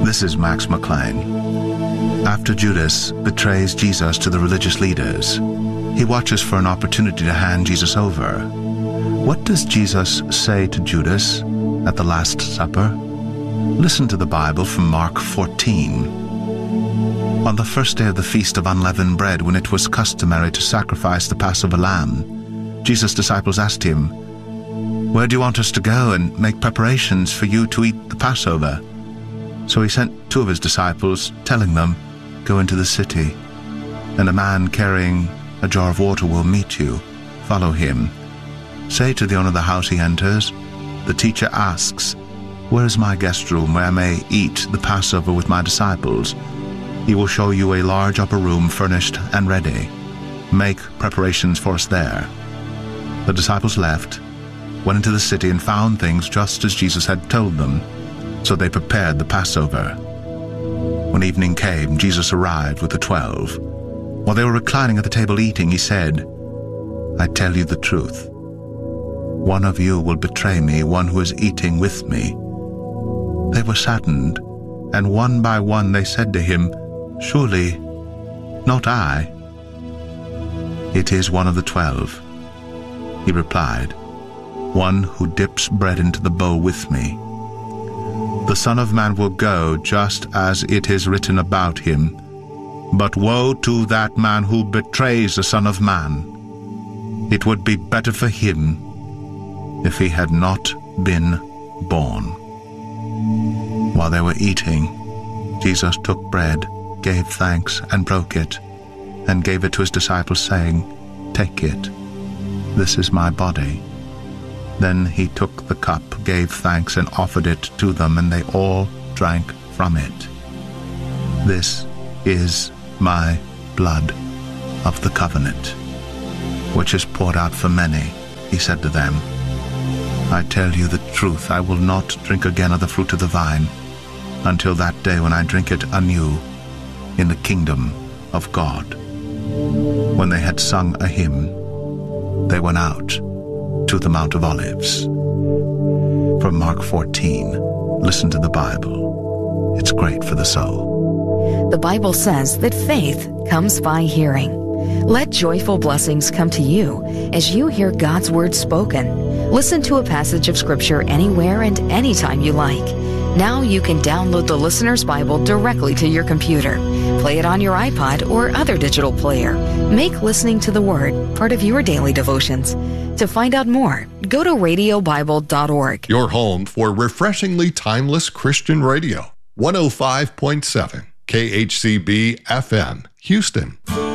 This is Max McLean. After Judas betrays Jesus to the religious leaders, he watches for an opportunity to hand Jesus over. What does Jesus say to Judas at the Last Supper? Listen to the Bible from Mark 14. On the first day of the Feast of Unleavened Bread, when it was customary to sacrifice the Passover lamb, Jesus' disciples asked him, "Where do you want us to go and make preparations for you to eat the Passover?" So he sent two of his disciples, telling them, "Go into the city, and a man carrying a jar of water will meet you. Follow him. Say to the owner of the house he enters, 'The teacher asks, where is my guest room where I may eat the Passover with my disciples?' He will show you a large upper room furnished and ready. Make preparations for us there." The disciples left, went into the city, and found things just as Jesus had told them. So they prepared the Passover. When evening came, Jesus arrived with the 12. While they were reclining at the table eating, he said, "I tell you the truth. One of you will betray me, one who is eating with me." They were saddened, and one by one they said to him, "Surely not I." "It is one of the 12. He replied, "one who dips bread into the bowl with me. The Son of Man will go just as it is written about him, but woe to that man who betrays the Son of Man. It would be better for him if he had not been born." While they were eating, Jesus took bread, gave thanks, and broke it, and gave it to his disciples, saying, "Take it. This is my body." Then he took the cup, gave thanks, and offered it to them, and they all drank from it. "This is my blood of the covenant, which is poured out for many," he said to them. "I tell you the truth, I will not drink again of the fruit of the vine until that day when I drink it anew in the kingdom of God." When they had sung a hymn, they went out to the Mount of Olives. From Mark 14, listen to the Bible. It's great for the soul. The Bible says that faith comes by hearing. Let joyful blessings come to you as you hear God's word spoken. Listen to a passage of Scripture anywhere and anytime you like. Now you can download the Listener's Bible directly to your computer. Play it on your iPod or other digital player. Make listening to the Word part of your daily devotions. To find out more, go to radiobible.org. Your home for refreshingly timeless Christian radio. 105.7 KHCB FM, Houston.